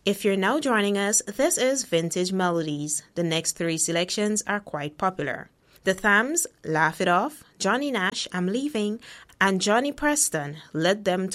If you're now joining us, this is Vintage Melodies. The next three selections are quite popular. The Thams, Laugh It Off, Johnny Nash, I'm Leaving, and Johnny Preston, Let Them